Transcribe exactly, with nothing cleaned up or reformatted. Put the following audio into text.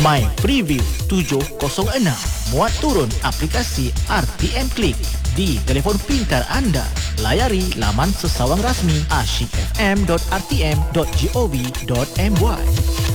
My Preview tujuh kosong enam. Muat turun aplikasi R T M Klik di telefon pintar anda. Layari laman sesawang rasmi asyik f m dot r t m dot gov dot my.